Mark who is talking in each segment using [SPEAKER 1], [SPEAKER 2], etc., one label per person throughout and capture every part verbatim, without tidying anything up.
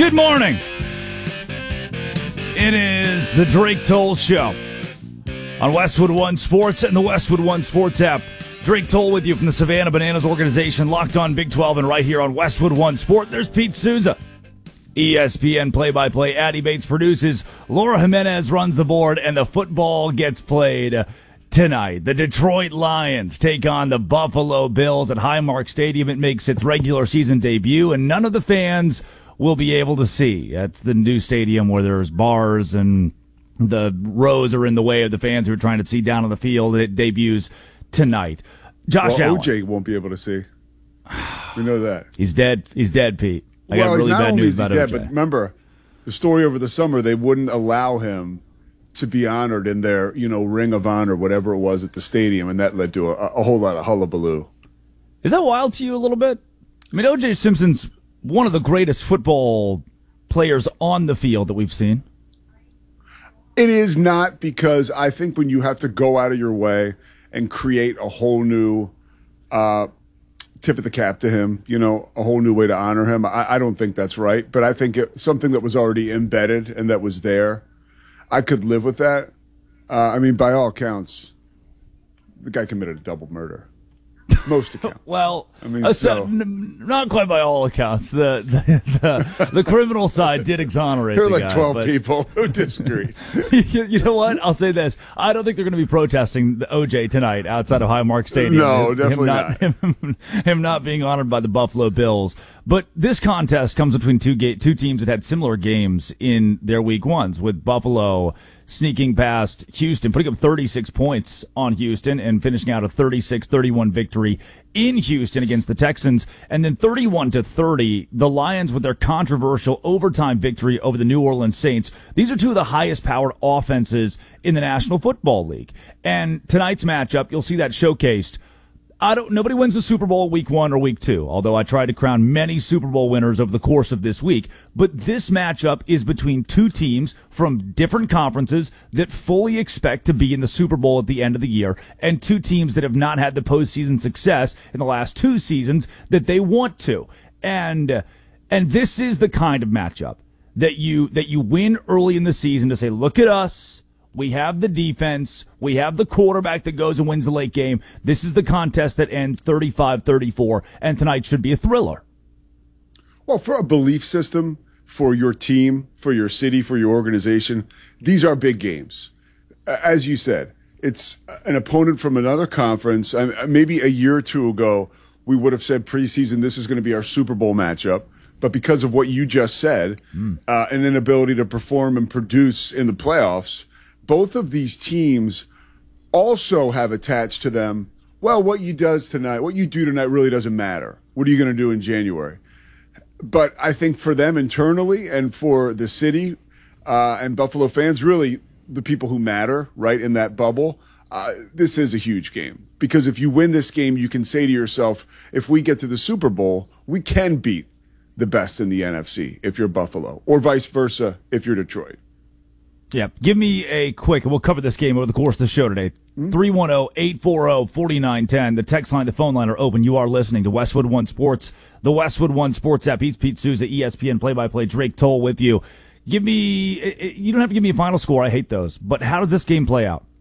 [SPEAKER 1] Good morning. It is the Drake Toll Show on Westwood One Sports and the Westwood One Sports app. Drake Toll with you from the Savannah Bananas organization, locked on Big twelve, and right here on Westwood One Sport. There's Pete Souza. E S P N play-by-play. Addie Bates produces. Laura Jimenez runs the board, and the football gets played tonight. The Detroit Lions take on the Buffalo Bills at Highmark Stadium. It makes its regular season debut, and none of the fans will be able to see. That's the new stadium where there's bars and the rows are in the way of the fans who are trying to see down on the field. It debuts tonight. Josh
[SPEAKER 2] well,
[SPEAKER 1] Allen.
[SPEAKER 2] O J won't be able to see. We know that.
[SPEAKER 1] He's dead. He's dead, Pete. I
[SPEAKER 2] well,
[SPEAKER 1] got really
[SPEAKER 2] not
[SPEAKER 1] bad
[SPEAKER 2] only
[SPEAKER 1] news
[SPEAKER 2] is he
[SPEAKER 1] about
[SPEAKER 2] dead,
[SPEAKER 1] O J.
[SPEAKER 2] but remember, the story over the summer, they wouldn't allow him to be honored in their, you know, Ring of Honor, whatever it was at the stadium, and that led to a, a whole lot of hullabaloo.
[SPEAKER 1] Is that wild to you a little bit? I mean, O J Simpson's one of the greatest football players on the field that we've seen.
[SPEAKER 2] It is not, because I think when you have to go out of your way and create a whole new uh, tip of the cap to him, you know, a whole new way to honor him, I, I don't think that's right. But I think it, something that was already embedded and that was there, I could live with that. Uh, I mean, by all accounts, the guy committed a double murder. Most accounts.
[SPEAKER 1] Well,
[SPEAKER 2] I mean,
[SPEAKER 1] uh,
[SPEAKER 2] so,
[SPEAKER 1] so, n- not quite by all accounts. The the, the, the criminal side did exonerate
[SPEAKER 2] there were
[SPEAKER 1] the
[SPEAKER 2] like
[SPEAKER 1] guy,
[SPEAKER 2] twelve
[SPEAKER 1] but,
[SPEAKER 2] people who disagreed.
[SPEAKER 1] you, you know what? I'll say this. I don't think they're going to be protesting the O J tonight outside of Highmark Stadium.
[SPEAKER 2] No,
[SPEAKER 1] him,
[SPEAKER 2] definitely
[SPEAKER 1] him not.
[SPEAKER 2] not.
[SPEAKER 1] Him, him not being honored by the Buffalo Bills. But this contest comes between two ga- two teams that had similar games in their week ones, with Buffalo sneaking past Houston, putting up thirty-six points on Houston and finishing out a thirty-six thirty-one victory in Houston against the Texans. And then thirty-one to thirty, the Lions with their controversial overtime victory over the New Orleans Saints. These are two of the highest powered offenses in the National Football League. And tonight's matchup, you'll see that showcased. I don't. Nobody wins the Super Bowl week one or week two, although I tried to crown many Super Bowl winners over the course of this week. But this matchup is between two teams from different conferences that fully expect to be in the Super Bowl at the end of the year, and two teams that have not had the postseason success in the last two seasons that they want to. And and this is the kind of matchup that you that you win early in the season to say, look at us. We have the defense. We have the quarterback that goes and wins the late game. This is the contest that ends thirty-five thirty-four, and tonight should be a thriller.
[SPEAKER 2] Well, for a belief system, for your team, for your city, for your organization, these are big games. As you said, it's an opponent from another conference. Maybe a year or two ago, we would have said preseason, this is going to be our Super Bowl matchup. But because of what you just said, mm. uh, an inability to perform and produce in the playoffs, both of these teams also have attached to them, well, what you does tonight, what you do tonight really doesn't matter. What are you going to do in January? But I think for them internally and for the city uh, and Buffalo fans, really the people who matter, right, in that bubble, uh, this is a huge game. Because if you win this game, you can say to yourself, if we get to the Super Bowl, we can beat the best in the N F C if you're Buffalo, or vice versa if you're Detroit.
[SPEAKER 1] Yeah, give me a quick, and we'll cover this game over the course of the show today. three one zero, eight four zero, four nine one zero. The text line, the phone line are open. You are listening to Westwood One Sports, the Westwood One Sports app. He's Pete Souza, E S P N play-by-play, Drake Toll with you. Give me, you don't have to give me a final score. I hate those. But how does this game play out?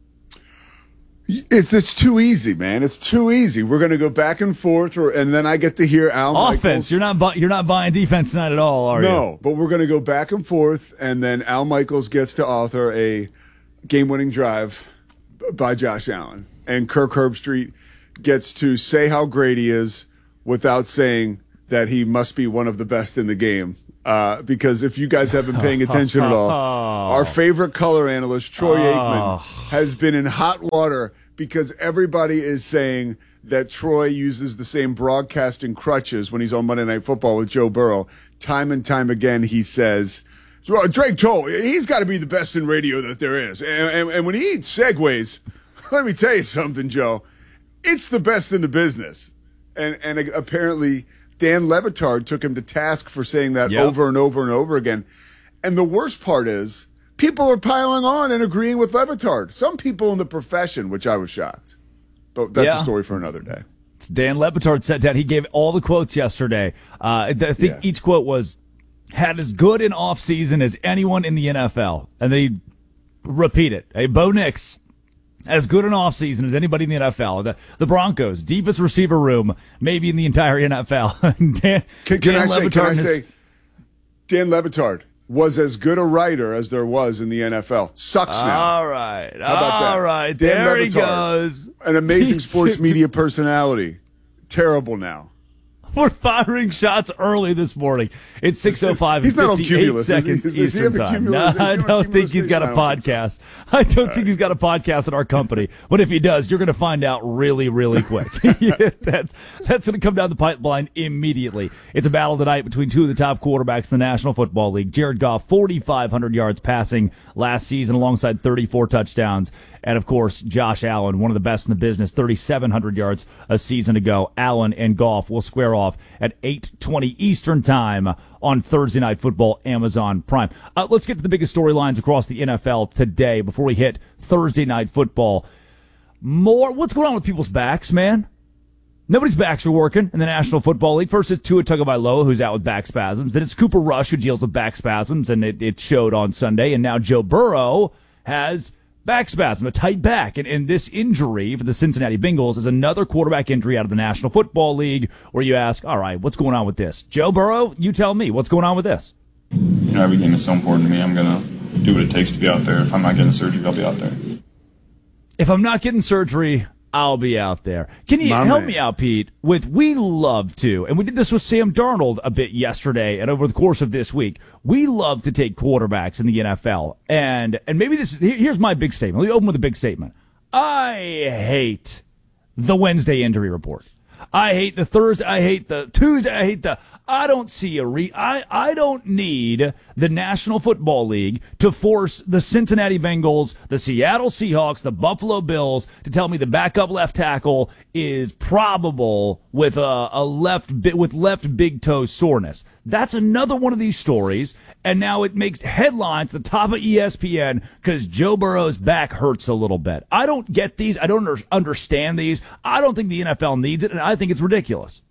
[SPEAKER 2] It's, it's too easy, man. It's too easy. We're going to go back and forth, or, and then I get to hear Al
[SPEAKER 1] Offense.
[SPEAKER 2] Michaels.
[SPEAKER 1] You're not, bu- you're not buying defense tonight at all, are
[SPEAKER 2] no,
[SPEAKER 1] you?
[SPEAKER 2] No, but we're going to go back and forth, and then Al Michaels gets to author a game-winning drive by Josh Allen. And Kirk Herbstreit gets to say how great he is without saying that he must be one of the best in the game. Uh, because if you guys have been paying attention at all, our favorite color analyst, Troy Aikman, has been in hot water because everybody is saying that Troy uses the same broadcasting crutches when he's on Monday Night Football with Joe Burrow. Time and time again, he says, Drake Toll, he's got to be the best in radio that there is. And, and, and when he segues, let me tell you something, Joe, it's the best in the business. And, and apparently Dan Levitard took him to task for saying that yep. over and over and over again. And the worst part is, people are piling on and agreeing with Levitard. Some people in the profession, which I was shocked. But that's yeah. a story for another day.
[SPEAKER 1] Dan Levitard said that. He gave all the quotes yesterday. Uh, I think yeah. each quote was had as good an offseason as anyone in the N F L. And they repeat it. Hey, Bo Nix, as good an offseason as anybody in the N F L. The, the Broncos, deepest receiver room, maybe in the entire N F L. Dan,
[SPEAKER 2] can, can
[SPEAKER 1] Dan
[SPEAKER 2] I say, can I
[SPEAKER 1] has,
[SPEAKER 2] say, Dan Le Batard was as good a writer as there was in the N F L. Sucks now.
[SPEAKER 1] All right.
[SPEAKER 2] How about
[SPEAKER 1] all
[SPEAKER 2] that?
[SPEAKER 1] right.
[SPEAKER 2] Dan
[SPEAKER 1] there
[SPEAKER 2] Le
[SPEAKER 1] he
[SPEAKER 2] Batard,
[SPEAKER 1] goes.
[SPEAKER 2] an amazing sports media personality. Terrible now.
[SPEAKER 1] We're firing shots early this morning. It's six oh five.
[SPEAKER 2] He's not on Cumulus.
[SPEAKER 1] Seconds
[SPEAKER 2] is, is, is
[SPEAKER 1] Eastern time. No, I don't think he's got a podcast. So. I don't think right. he's got a podcast at our company. But if he does, you're going to find out really, really quick. yeah, that's that's going to come down the pipeline immediately. It's a battle tonight between two of the top quarterbacks in the National Football League. Jared Goff, forty-five hundred yards passing last season alongside thirty-four touchdowns. And, of course, Josh Allen, one of the best in the business, thirty-seven hundred yards a season ago. Allen and Goff will square off at eight twenty Eastern Time on Thursday Night Football, Amazon Prime. Uh, let's get to the biggest storylines across the N F L today before we hit Thursday Night Football. More, what's going on with people's backs, man? Nobody's backs are working in the National Football League. First, it's Tua Tagovailoa, who's out with back spasms. Then it's Cooper Rush, who deals with back spasms, and it, it showed on Sunday. And now Joe Burrow has back spasm, a tight back. And, and this injury for the Cincinnati Bengals is another quarterback injury out of the National Football League where you ask, all right, what's going on with this? Joe Burrow, you tell me, what's going on with this?
[SPEAKER 3] You know, every game is so important to me. I'm going to do what it takes to be out there. If I'm not getting surgery, I'll be out there.
[SPEAKER 1] If I'm not getting surgery, I'll be out there. Can you My help man. me out, Pete, with we love to, and we did this with Sam Darnold a bit yesterday and over the course of this week, we love to take quarterbacks in the N F L. And and maybe this is, here's my big statement. Let me open with a big statement. I hate the Wednesday injury report. I hate the Thursday. I hate the Tuesday. I hate the. I don't see a re. I I don't need the National Football League to force the Cincinnati Bengals, the Seattle Seahawks, the Buffalo Bills to tell me the backup left tackle is probable with a, a left with left big toe soreness. That's another one of these stories, and now it makes headlines at the top of E S P N because Joe Burrow's back hurts a little bit. I don't get these. I don't under, understand these. I don't think the N F L needs it, and I think it's ridiculous.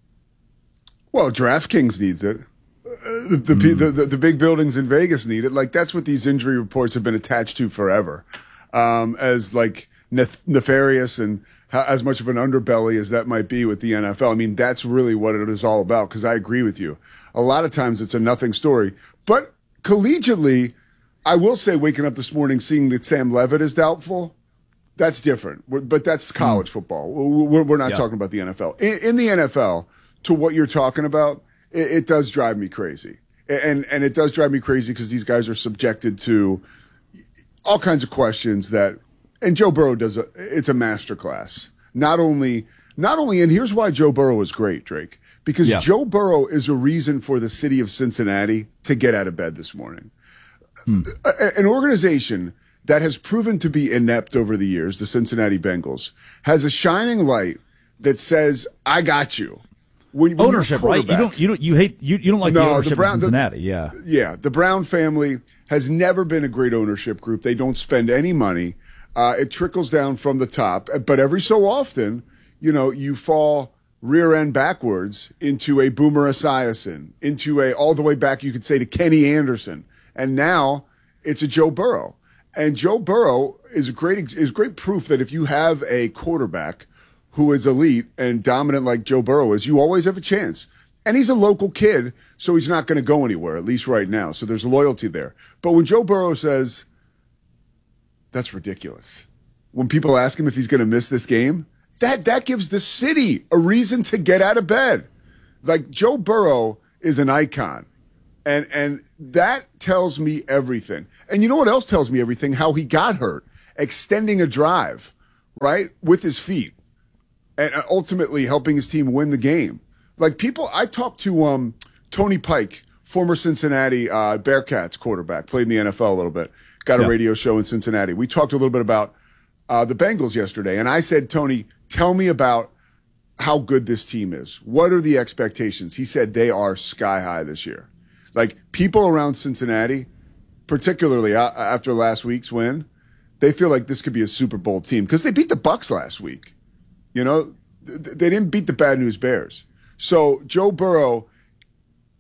[SPEAKER 2] Well, DraftKings needs it. Uh, the, the, mm. the, the the big buildings in Vegas need it. Like, that's what these injury reports have been attached to forever, um, as like nef- nefarious and ha- as much of an underbelly as that might be with the N F L. I mean, that's really what it is all about. Because I agree with you. A lot of times it's a nothing story, but collegiately, I will say, waking up this morning seeing that Sam Levitt is doubtful, that's different. We're, but that's college mm. football. We're, we're not yeah. talking about the N F L. In, in the N F L, to what you're talking about, it, it does drive me crazy. And and it does drive me crazy because these guys are subjected to all kinds of questions that, and Joe Burrow does a, it's a masterclass. Not only, not only, and here's why Joe Burrow is great, Drake, because yeah. Joe Burrow is a reason for the city of Cincinnati to get out of bed this morning. Hmm. A, an organization that has proven to be inept over the years, the Cincinnati Bengals, has a shining light that says, I got you. When, when
[SPEAKER 1] ownership, right? You don't, you don't, you hate, you, you don't like
[SPEAKER 2] no,
[SPEAKER 1] the ownership
[SPEAKER 2] the Brown,
[SPEAKER 1] of Cincinnati,
[SPEAKER 2] the,
[SPEAKER 1] yeah.
[SPEAKER 2] Yeah, the Brown family has never been a great ownership group. They don't spend any money. Uh, it trickles down from the top. But every so often, you know, you fall rear end backwards into a Boomer Esiason, into a, all the way back, you could say, to Kenny Anderson. And now it's a Joe Burrow. And Joe Burrow is a great, is great proof that if you have a quarterback who is elite and dominant like Joe Burrow is, you always have a chance. And he's a local kid, so he's not going to go anywhere, at least right now. So there's loyalty there. But when Joe Burrow says, that's ridiculous, when people ask him if he's going to miss this game, that, that gives the city a reason to get out of bed. Like, Joe Burrow is an icon. And, and that tells me everything. And you know what else tells me everything? How he got hurt, extending a drive, right, with his feet. And ultimately helping his team win the game. Like, people, I talked to um, Tony Pike, former Cincinnati uh, Bearcats quarterback, played in the N F L a little bit, got a yeah. radio show in Cincinnati. We talked a little bit about uh, the Bengals yesterday, and I said, Tony, tell me about how good this team is. What are the expectations? He said they are sky high this year. Like, people around Cincinnati, particularly after last week's win, they feel like this could be a Super Bowl team because they beat the Bucs last week. You know, they didn't beat the Bad News Bears. So Joe Burrow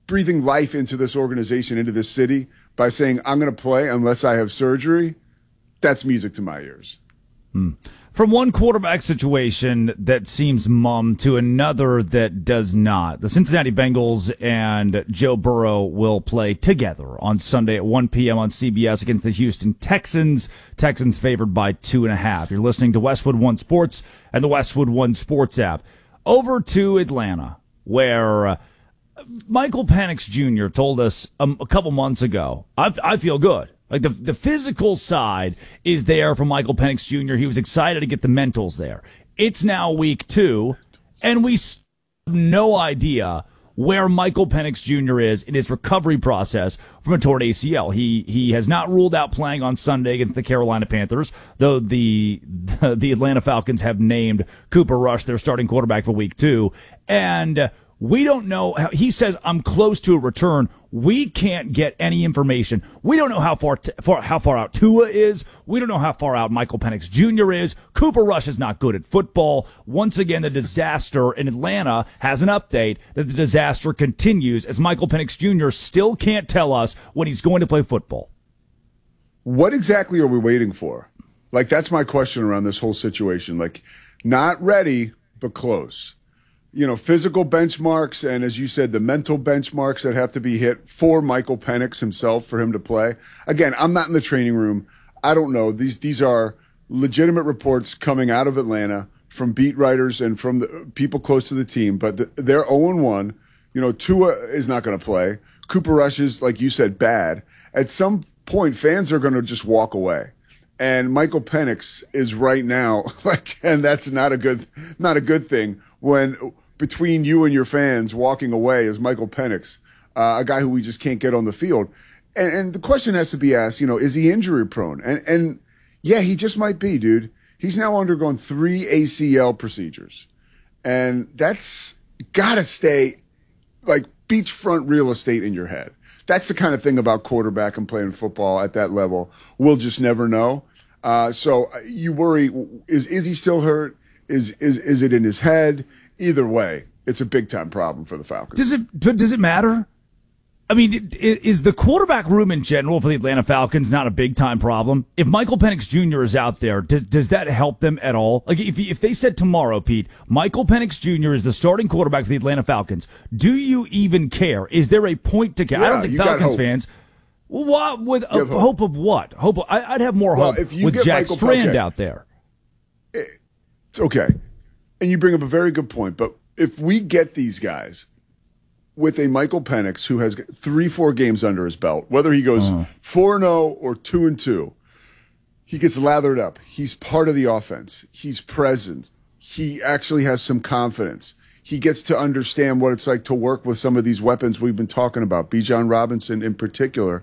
[SPEAKER 2] breathing life into this organization, into this city by saying, I'm going to play unless I have surgery, that's music to my ears.
[SPEAKER 1] Hmm. From one quarterback situation that seems mum to another that does not. The Cincinnati Bengals and Joe Burrow will play together on Sunday at one p.m. on C B S against the Houston Texans. Texans favored by two and a half. You're listening to Westwood One Sports and the Westwood One Sports app. Over to Atlanta, where uh, Michael Penix Junior told us um, a couple months ago, I, I feel good. Like the the physical side is there for Michael Penix Junior He was excited to get the mentals there. It's now week two, and we have no idea where Michael Penix Junior is in his recovery process from a torn A C L. He he has not ruled out playing on Sunday against the Carolina Panthers, though the the, the Atlanta Falcons have named Cooper Rush their starting quarterback for week two, and we don't know how, he says, I'm close to a return. We can't get any information. We don't know how far, t- far how far out Tua is. We don't know how far out Michael Penix Junior is. Cooper Rush is not good at football. Once again, the disaster in Atlanta has an update that the disaster continues as Michael Penix Junior still can't tell us when he's going to play football.
[SPEAKER 2] What exactly are we waiting for? Like, that's my question around this whole situation. Like, not ready, but close. You know, physical benchmarks and, as you said, the mental benchmarks that have to be hit for Michael Penix himself for him to play. Again, I'm not in the training room. I don't know. These these are legitimate reports coming out of Atlanta from beat writers and from the people close to the team. But the, they're oh and one. You know, Tua is not going to play. Cooper Rush is, like you said, bad. At some point, fans are going to just walk away. And Michael Penix is right now, like, and that's not a good, not a good thing when between you and your fans walking away is Michael Penix, uh, a guy who we just can't get on the field. And, and the question has to be asked, you know, is he injury prone? And, and yeah, he just might be, dude. He's now undergone three A C L procedures. And that's gotta stay like beachfront real estate in your head. That's the kind of thing about quarterback and playing football at that level. We'll just never know. Uh, so you worry, is is he still hurt? Is is is it in his head? Either way, it's a big time problem for the Falcons.
[SPEAKER 1] Does it? But does it matter? I mean, is the quarterback room in general for the Atlanta Falcons not a big time problem? If Michael Penix Junior is out there, does does that help them at all? Like if if they said tomorrow, Pete, Michael Penix Junior is the starting quarterback for the Atlanta Falcons, do you even care? Is there a point to care?
[SPEAKER 2] Yeah,
[SPEAKER 1] I don't think Falcons fans. Well, what, with a, hope. hope of what? Hope of, I, I'd have more
[SPEAKER 2] well,
[SPEAKER 1] hope
[SPEAKER 2] if you
[SPEAKER 1] with
[SPEAKER 2] get
[SPEAKER 1] Jack
[SPEAKER 2] Michael
[SPEAKER 1] Strand
[SPEAKER 2] okay.
[SPEAKER 1] out there.
[SPEAKER 2] It's okay. And you bring up a very good point. But if we get these guys with a Michael Penix who has three, four games under his belt, whether he goes uh-huh. four and oh or two and two, he gets lathered up. He's part of the offense. He's present. He actually has some confidence. He gets to understand what it's like to work with some of these weapons we've been talking about, Bijan Robinson in particular.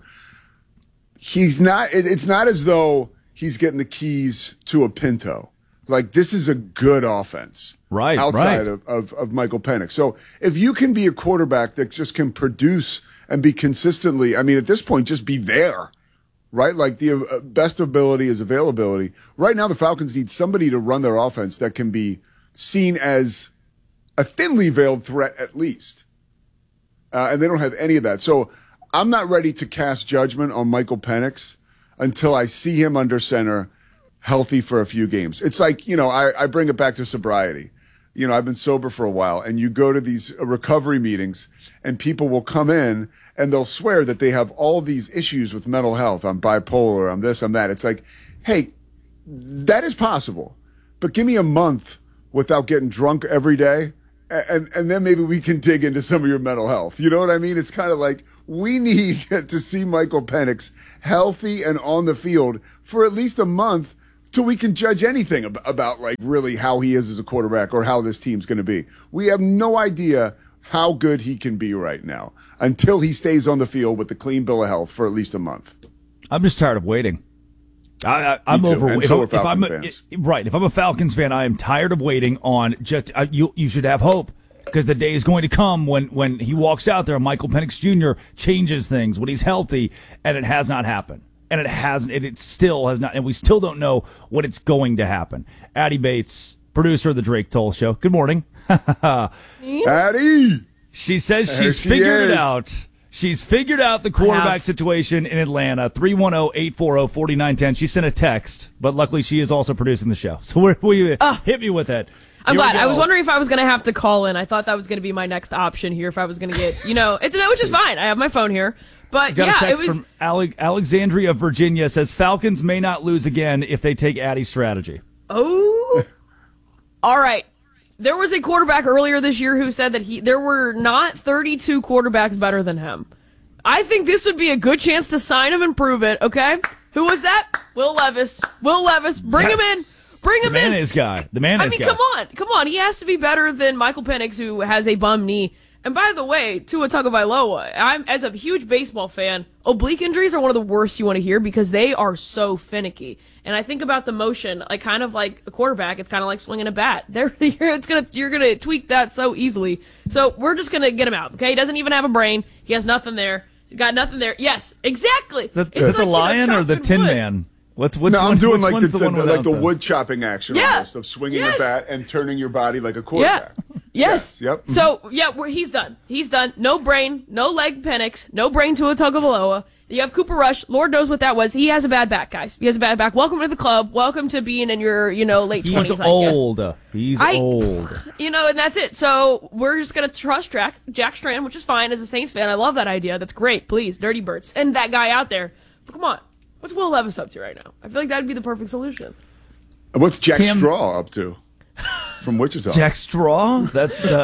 [SPEAKER 2] He's not, it's not as though he's getting the keys to a Pinto. Like, this is a good offense.
[SPEAKER 1] Right,
[SPEAKER 2] outside
[SPEAKER 1] right.
[SPEAKER 2] Of, of, of Michael Penix. So if you can be a quarterback that just can produce and be consistently, I mean, at this point, just be there, right? Like the best ability is availability. Right now, the Falcons need somebody to run their offense that can be seen as a thinly veiled threat at least. Uh, and they don't have any of that. So I'm not ready to cast judgment on Michael Penix until I see him under center healthy for a few games. It's like, you know, I, I bring it back to sobriety. You know, I've been sober for a while, and you go to these recovery meetings and people will come in and they'll swear that they have all these issues with mental health. I'm bipolar, I'm this, I'm that. It's like, hey, that is possible, but give me a month without getting drunk every day. And and then maybe we can dig into some of your mental health. You know what I mean? It's kind of like we need to see Michael Penix healthy and on the field for at least a month till we can judge anything about, about like really how he is as a quarterback or how this team's going to be. We have no idea how good he can be right now until he stays on the field with the clean bill of health for at least a month.
[SPEAKER 1] I'm just tired of waiting. I, I, I'm over.
[SPEAKER 2] And
[SPEAKER 1] if,
[SPEAKER 2] so
[SPEAKER 1] I'm, if I'm a,
[SPEAKER 2] fans.
[SPEAKER 1] right, if I'm a Falcons fan, I am tired of waiting on just. Uh, you you should have hope because the day is going to come when when he walks out there, Michael Penix Junior changes things when he's healthy, and it has not happened, and it hasn't. It, it still has not, and we still don't know when it's going to happen. Addie Bates, producer of the Drake Toll Show. Good morning,
[SPEAKER 2] Addie.
[SPEAKER 1] She says
[SPEAKER 2] There
[SPEAKER 1] she's
[SPEAKER 2] she
[SPEAKER 1] figured
[SPEAKER 2] is.
[SPEAKER 1] it out. She's figured out the quarterback situation in Atlanta. three one zero, eight four zero, four nine one zero. She sent a text, but luckily she is also producing the show. So where will you
[SPEAKER 4] uh,
[SPEAKER 1] hit me with it?
[SPEAKER 4] I'm
[SPEAKER 1] Here
[SPEAKER 4] glad.
[SPEAKER 1] we
[SPEAKER 4] I was
[SPEAKER 1] go.
[SPEAKER 4] wondering if I was going to have to call in. I thought that was going to be my next option here if I was going to get, you know, it's which is fine. I have my phone here. But
[SPEAKER 1] Got
[SPEAKER 4] yeah,
[SPEAKER 1] a text
[SPEAKER 4] it was
[SPEAKER 1] from Ale- Alexandria, Virginia says Falcons may not lose again if they take Addie's strategy.
[SPEAKER 4] Oh. All right. There was a quarterback earlier this year who said that he there were not thirty-two quarterbacks better than him. I think this would be a good chance to sign him and prove it, okay? Who was that? Will Levis. Will Levis. Bring him in. Bring him
[SPEAKER 1] The
[SPEAKER 4] in.
[SPEAKER 1] mayonnaise guy. The mayonnaise
[SPEAKER 4] I mean,
[SPEAKER 1] guy.
[SPEAKER 4] come on. Come on. He has to be better than Michael Penix, who has a bum knee. And by the way, Tua Tagovailoa, I'm as a huge baseball fan, oblique injuries are one of the worst you want to hear because they are so finicky. And I think about the motion, like kind of like a quarterback, it's kind of like swinging a bat. There, you're, it's gonna, you're gonna tweak that so easily. So we're just gonna get him out. Okay, he doesn't even have a brain. He has nothing there. He got nothing there. Yes, exactly.
[SPEAKER 1] Is that,
[SPEAKER 4] It's
[SPEAKER 1] is that
[SPEAKER 4] like,
[SPEAKER 1] the
[SPEAKER 4] you know,
[SPEAKER 1] lion or the
[SPEAKER 4] chopping
[SPEAKER 1] Tin
[SPEAKER 4] wood.
[SPEAKER 1] Man? What's which
[SPEAKER 2] No,
[SPEAKER 1] one,
[SPEAKER 2] I'm doing
[SPEAKER 1] which
[SPEAKER 2] like the,
[SPEAKER 1] one's
[SPEAKER 2] the,
[SPEAKER 1] the, one
[SPEAKER 2] the-
[SPEAKER 1] without
[SPEAKER 2] like the
[SPEAKER 1] the-
[SPEAKER 2] wood chopping action
[SPEAKER 4] Yeah.
[SPEAKER 2] almost of swinging
[SPEAKER 4] Yes.
[SPEAKER 2] a bat and turning your body like a
[SPEAKER 4] Yeah.
[SPEAKER 2] quarterback.
[SPEAKER 4] Yes.
[SPEAKER 2] Yes, yep.
[SPEAKER 4] So yeah, we're, he's done. He's done. No brain, no leg Penix, no brain to a Tagovailoa. You have Cooper Rush. Lord knows what that was. He has a bad back, guys. He has a bad back. Welcome to the club. Welcome to being in your, you know, late twenties.
[SPEAKER 1] He's
[SPEAKER 4] I guess.
[SPEAKER 1] old. He's
[SPEAKER 4] I-
[SPEAKER 1] old.
[SPEAKER 4] You know, and that's it. So we're just gonna trust Jack, Jack Strand, which is fine as a Saints fan. I love that idea. That's great. Please, Dirty Birds, send that guy out there. But come on, what's Will Levis up to right now? I feel like that'd be the perfect solution.
[SPEAKER 2] And what's Jack
[SPEAKER 1] Cam-
[SPEAKER 2] Straw up to from Wichita?
[SPEAKER 1] Jack Straw? That's the.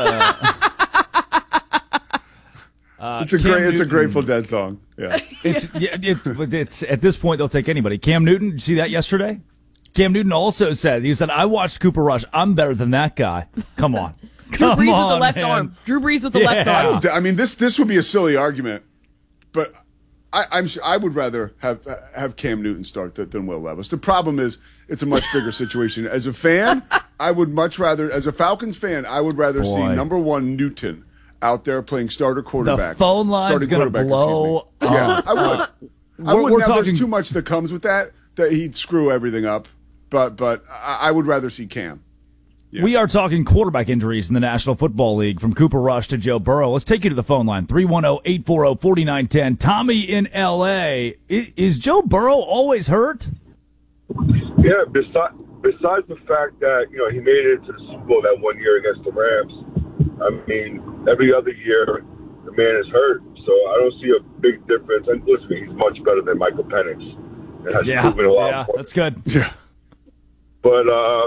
[SPEAKER 1] uh,
[SPEAKER 2] it's a
[SPEAKER 1] Cam
[SPEAKER 2] great, it's a
[SPEAKER 1] Newton.
[SPEAKER 2] Grateful Dead song. Yeah.
[SPEAKER 1] It's, yeah, it, but it's at this point they'll take anybody. Cam Newton, did you see that yesterday? Cam Newton also said he said I watched Cooper Rush. I'm better than that guy. Come on,
[SPEAKER 4] Drew
[SPEAKER 1] come
[SPEAKER 4] Brees
[SPEAKER 1] on,
[SPEAKER 4] with the left
[SPEAKER 1] man.
[SPEAKER 4] arm. Drew Brees with the
[SPEAKER 1] Yeah.
[SPEAKER 4] left arm.
[SPEAKER 2] I mean, this this would be a silly argument, but I, I'm su- I would rather have have Cam Newton start th- than Will Levis. The problem is it's a much bigger situation. As a fan, I would much rather, as a Falcons fan, I would rather see
[SPEAKER 1] Boy.
[SPEAKER 2] number one Newton out there playing starter quarterback.
[SPEAKER 1] The phone line's
[SPEAKER 2] starting
[SPEAKER 1] gonna
[SPEAKER 2] quarterback,
[SPEAKER 1] blow
[SPEAKER 2] excuse me. Yeah,
[SPEAKER 1] up.
[SPEAKER 2] I would. I
[SPEAKER 1] We're-
[SPEAKER 2] would.
[SPEAKER 1] we're
[SPEAKER 2] Now,
[SPEAKER 1] talking-
[SPEAKER 2] there's too much that comes with that that he'd screw everything up. But but I, I would rather see Cam. Yeah.
[SPEAKER 1] We are talking quarterback injuries in the National Football League, from Cooper Rush to Joe Burrow. Let's take you to the phone line, three one zero, eight four zero, four nine one zero. Tommy in L A. Is, is Joe Burrow always hurt?
[SPEAKER 5] Yeah, besides, besides the fact that, you know, he made it to the Super Bowl that one year against the Rams, I mean, every other year the man is hurt. So I don't see a big difference. And listen, he's much better than Michael Penix. And has
[SPEAKER 1] Yeah,
[SPEAKER 5] proven a lot
[SPEAKER 1] yeah,
[SPEAKER 5] more.
[SPEAKER 1] that's good.
[SPEAKER 2] Yeah.
[SPEAKER 5] But uh,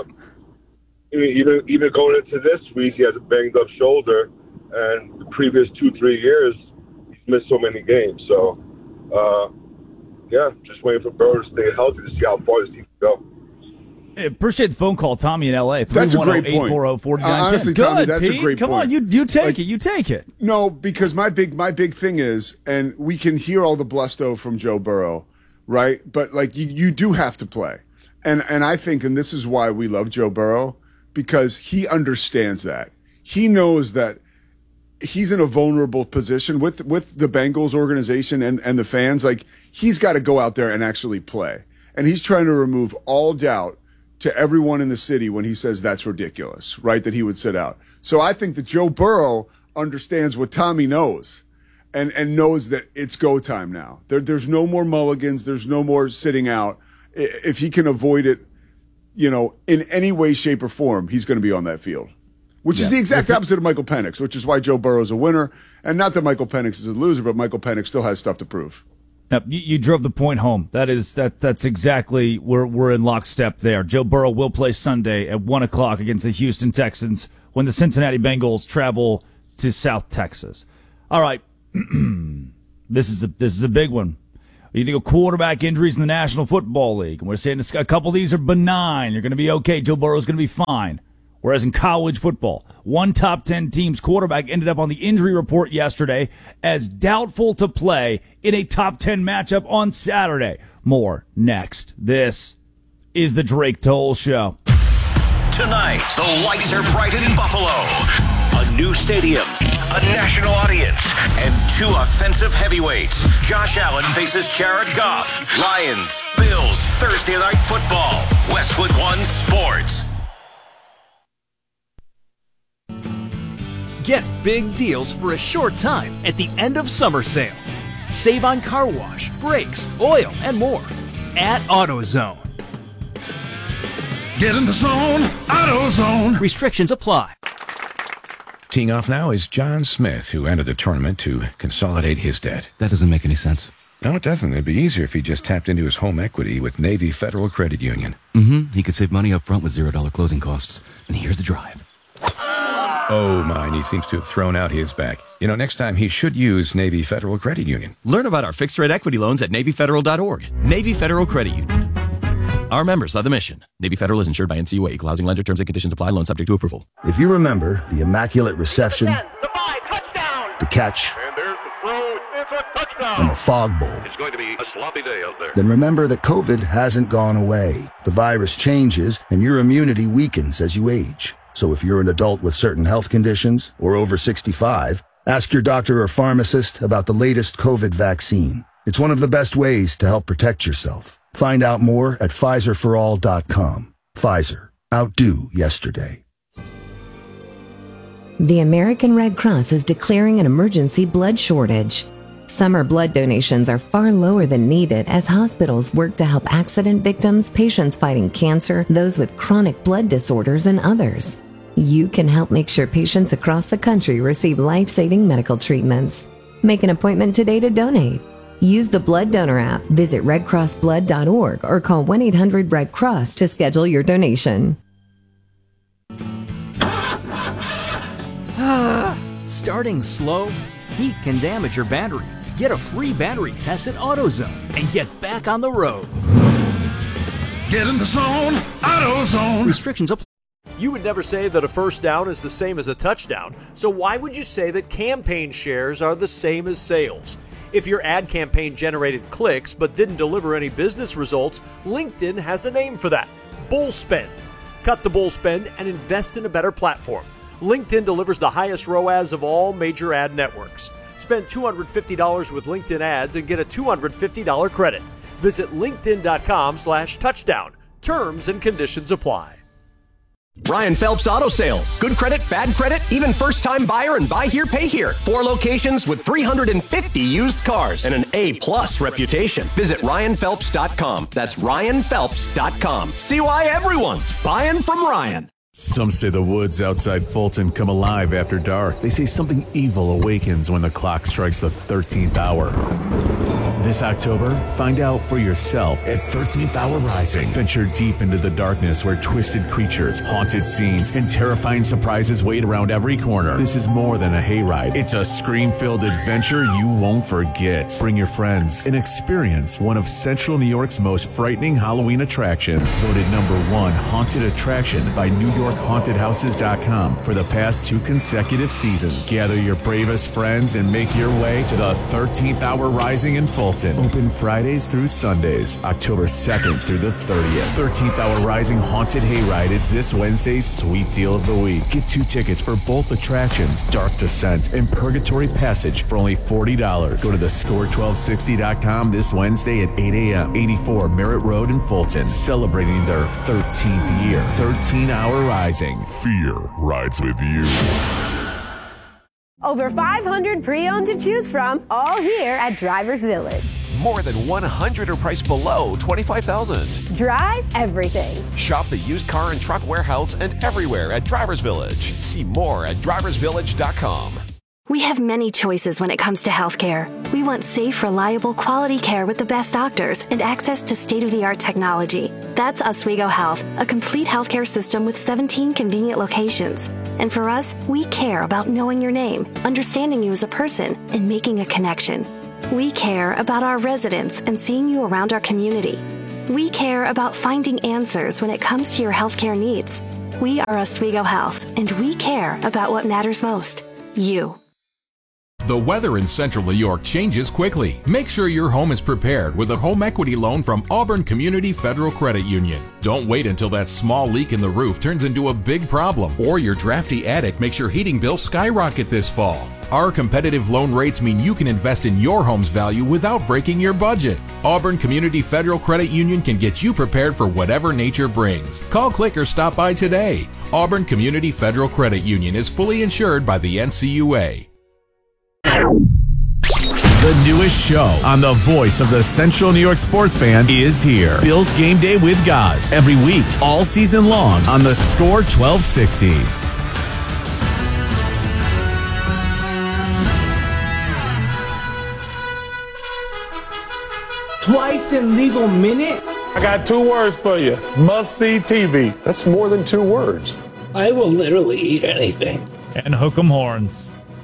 [SPEAKER 5] even even going into this week, he has a banged up shoulder, and the previous two three years he's missed so many games. So, uh, yeah, just waiting for Burrow to stay healthy to see how far this team can go.
[SPEAKER 1] Hey, appreciate the phone call, Tommy in L A.
[SPEAKER 2] That's a great point.
[SPEAKER 1] eight four zero, four nine one zero.
[SPEAKER 2] Uh, honestly,
[SPEAKER 1] Good,
[SPEAKER 2] Tommy, that's a
[SPEAKER 1] Pete.
[SPEAKER 2] great
[SPEAKER 1] Come
[SPEAKER 2] point.
[SPEAKER 1] on, you you take
[SPEAKER 2] Like-
[SPEAKER 1] it. You take it.
[SPEAKER 2] No, because my big my big thing is, and we can hear all the blusto from Joe Burrow, right? But like you, you do have to play, and and I think, and this is why we love Joe Burrow, because he understands that. He knows that he's in a vulnerable position with with the Bengals organization and and the fans. Like he's got to go out there and actually play, and he's trying to remove all doubt to everyone in the city when he says that's ridiculous, right? That he would sit out. So I think that Joe Burrow understands what Tommy knows and, and knows that it's go time now. There, there's no more mulligans. There's no more sitting out. I- If he can avoid it, you know, in any way, shape, or form, he's going to be on that field, which is
[SPEAKER 1] Yeah.
[SPEAKER 2] the exact opposite of Michael Penix, which is why Joe Burrow's a winner. And not that Michael Penix is a loser, but Michael Penix still has stuff to prove.
[SPEAKER 1] Yep, you, you drove the point home. That is that. That's exactly where we're in lockstep there. Joe Burrow will play Sunday at one o'clock against the Houston Texans when the Cincinnati Bengals travel to South Texas. All right, this is a this is a big one. You think of quarterback injuries in the National Football League, and we're saying this, a couple of these are benign. You're going to be okay. Joe Burrow's going to be fine. Whereas in college football, one top ten team's quarterback ended up on the injury report yesterday as doubtful to play in a top ten matchup on Saturday. More next. This is the Drake Toll Show.
[SPEAKER 6] Tonight, the lights are bright in Buffalo. A new stadium, a national audience, and two offensive heavyweights. Josh Allen faces Jared Goff. Lions, Bills, Thursday Night Football. Westwood One Sports.
[SPEAKER 7] Get big deals for a short time at the end of summer sale. Save on car wash, brakes, oil, and more at AutoZone.
[SPEAKER 8] Get in the zone, AutoZone.
[SPEAKER 7] Restrictions apply.
[SPEAKER 9] Teeing off now is John Smith, who entered the tournament to consolidate his debt.
[SPEAKER 10] That doesn't make any sense.
[SPEAKER 9] No, it doesn't. It'd be easier if he just tapped into his home equity with Navy Federal Credit Union.
[SPEAKER 10] Mm-hmm. He could save money up front with zero dollar closing costs. And here's the drive.
[SPEAKER 9] Oh, mine. He seems to have thrown out his back. You know, next time he should use Navy Federal Credit Union.
[SPEAKER 11] Learn about our fixed-rate equity loans at Navy Federal dot org. Navy Federal Credit Union. Our members are the mission. Navy Federal is insured by N C U A. Equal housing lender. Terms and conditions apply. Loan subject to approval.
[SPEAKER 12] If you remember the immaculate reception,
[SPEAKER 13] ten, the, five, touchdown.
[SPEAKER 12] the catch,
[SPEAKER 13] and there's the throw. It's a touchdown.
[SPEAKER 12] and the fog bowl,
[SPEAKER 13] it's going to be a sloppy day out there.
[SPEAKER 12] Then remember that COVID hasn't gone away. The virus changes, and your immunity weakens as you age. So if you're an adult with certain health conditions or over sixty-five, ask your doctor or pharmacist about the latest COVID vaccine. It's one of the best ways to help protect yourself. Find out more at Pfizer for all dot com. Pfizer. Outdo yesterday.
[SPEAKER 14] The American Red Cross is declaring an emergency blood shortage. Summer blood donations are far lower than needed as hospitals work to help accident victims, patients fighting cancer, those with chronic blood disorders, and others. You can help make sure patients across the country receive life-saving medical treatments. Make an appointment today to donate. Use the Blood Donor app, visit red cross blood dot org, or call one eight hundred red cross to schedule your donation.
[SPEAKER 7] Starting slow? Heat can damage your battery. Get a free battery test at AutoZone and get back on the road.
[SPEAKER 8] Get in the zone, AutoZone.
[SPEAKER 7] Restrictions apply.
[SPEAKER 15] You would never say that a first down is the same as a touchdown, so why would you say that campaign shares are the same as sales? If your ad campaign generated clicks but didn't deliver any business results, LinkedIn has a name for that: bull spend. Cut the bull spend and invest in a better platform. LinkedIn delivers the highest R O A S of all major ad networks. Spend two hundred fifty dollars with LinkedIn ads and get a two hundred fifty dollars credit. Visit linkedin.com slash touchdown. Terms and conditions apply.
[SPEAKER 16] Ryan Phelps Auto Sales. Good credit, bad credit, even first-time buyer and buy here, pay here. Four locations with three hundred fifty used cars and an A-plus reputation. Visit ryan phelps dot com. That's ryan phelps dot com. See why everyone's buying from Ryan.
[SPEAKER 17] Some say the woods outside Fulton come alive after dark. They say something evil awakens when the clock strikes the thirteenth hour. This October, find out for yourself at thirteenth Hour Rising. Venture deep into the darkness where twisted creatures, haunted scenes, and terrifying surprises wait around every corner. This is more than a hayride. It's a scream-filled adventure you won't forget. Bring your friends and experience one of Central New York's most frightening Halloween attractions. Voted number one haunted attraction by New York Haunted Houses dot com for the past two consecutive seasons. Gather your bravest friends and make your way to the thirteenth Hour Rising in Fulton. Open Fridays through Sundays, October second through the thirtieth. thirteenth Hour Rising Haunted Hayride is this Wednesday's sweet deal of the week. Get two tickets for both attractions, Dark Descent and Purgatory Passage, for only forty dollars. Go to the score twelve sixty dot com this Wednesday at eight a.m. eighty-four Merritt Road in Fulton, celebrating their thirteenth year. thirteen Hour Rising. Fear rides with you.
[SPEAKER 18] Over five hundred pre-owned to choose from, all here at Drivers Village.
[SPEAKER 19] More than one hundred are priced below twenty-five thousand dollars.
[SPEAKER 18] Drive everything.
[SPEAKER 19] Shop the used car and truck warehouse and everywhere at Drivers Village. See more at drivers village dot com.
[SPEAKER 20] We have many choices when it comes to healthcare. We want safe, reliable, quality care with the best doctors and access to state-of-the-art technology. That's Oswego Health, a complete healthcare system with seventeen convenient locations. And for us, we care about knowing your name, understanding you as a person, and making a connection. We care about our residents and seeing you around our community. We care about finding answers when it comes to your healthcare needs. We are Oswego Health, and we care about what matters most: you.
[SPEAKER 21] The weather in central New York changes quickly. Make sure your home is prepared with a home equity loan from Auburn Community Federal Credit Union. Don't wait until that small leak in the roof turns into a big problem or your drafty attic makes your heating bill skyrocket this fall. Our competitive loan rates mean you can invest in your home's value without breaking your budget. Auburn Community Federal Credit Union can get you prepared for whatever nature brings. Call, click, or stop by today. Auburn Community Federal Credit Union is fully insured by the N C U A.
[SPEAKER 17] The newest show on the voice of the Central New York sports fan is here. Bills Game Day with Goz. Every week, all season long on the Score twelve sixty.
[SPEAKER 22] Twice in legal minute?
[SPEAKER 23] I got two words for you. Must-see T V. That's more than two words.
[SPEAKER 24] I will literally eat anything.
[SPEAKER 1] And hook 'em horns.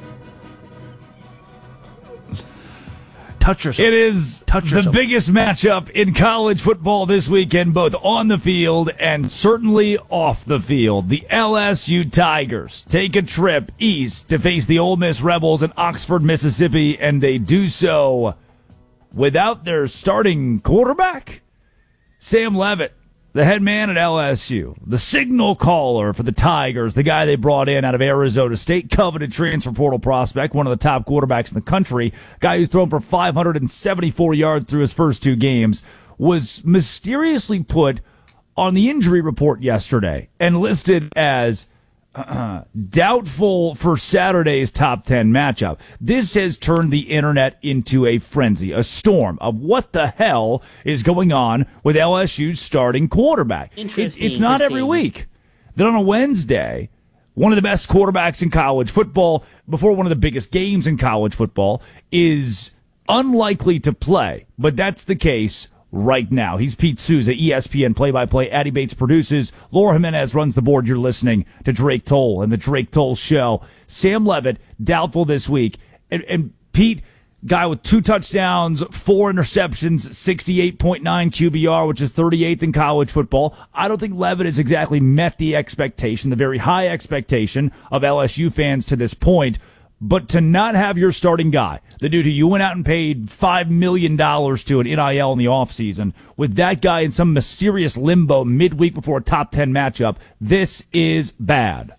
[SPEAKER 15] Touch yourself.
[SPEAKER 1] It is
[SPEAKER 15] Touch
[SPEAKER 1] the
[SPEAKER 15] yourself.
[SPEAKER 1] biggest matchup in college football this weekend, both on the field and certainly off the field. The L S U Tigers take a trip east to face the Ole Miss Rebels in Oxford, Mississippi, and they do so without their starting quarterback. Sam Leavitt, the head man at L S U, the signal caller for the Tigers, the guy they brought in out of Arizona State, coveted transfer portal prospect, one of the top quarterbacks in the country, guy who's thrown for five hundred seventy-four yards through his first two games, was mysteriously put on the injury report yesterday and listed as Uh, doubtful for Saturday's top ten matchup. This has turned the internet into a frenzy, a storm of what the hell is going on with L S U's starting quarterback. It, it's not every week that on a Wednesday, one of the best quarterbacks in college football, before one of the biggest games in college football, is unlikely to play. But that's the case right now. He's Pete Souza, E S P N play-by-play. Addie Bates produces. Laura Jimenez runs the board. You're listening to Drake Toll and the Drake Toll Show. Sam Leavitt, doubtful this week. And, and Pete, guy with two touchdowns, four interceptions, sixty-eight point nine Q B R, which is thirty-eighth in college football. I don't think Leavitt has exactly met the expectation, the very high expectation of L S U fans to this point. But to not have your starting guy, the dude who you went out and paid five million dollars to an N I L in the offseason, with that guy in some mysterious limbo midweek before a top ten matchup, this is bad.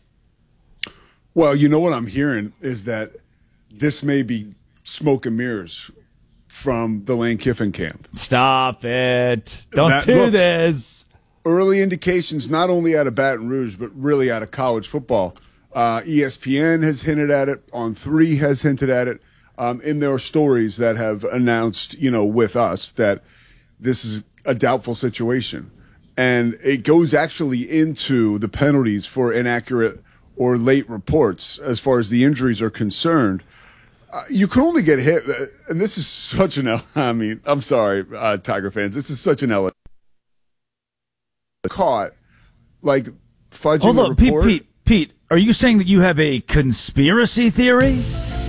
[SPEAKER 2] Well, you know what I'm hearing is that this may be smoke and mirrors from the Lane Kiffin camp.
[SPEAKER 1] Stop it. Don't
[SPEAKER 2] That-
[SPEAKER 1] do
[SPEAKER 2] look,
[SPEAKER 1] this.
[SPEAKER 2] Early indications, not only out of Baton Rouge, but really out of college football. Uh, E S P N has hinted at it. On three has hinted at it um, in their stories that have announced, you know, with us that this is a doubtful situation. And it goes actually into the penalties for inaccurate or late reports as far as the injuries are concerned. Uh, you can only get hit. Uh, and this is such an, L- I mean, I'm sorry, uh, Tiger fans. This is such an L. Caught, like, fudging
[SPEAKER 1] Hold
[SPEAKER 2] the
[SPEAKER 1] on, Pete,
[SPEAKER 2] report.
[SPEAKER 1] Pete, Pete, are you saying that you have a conspiracy theory?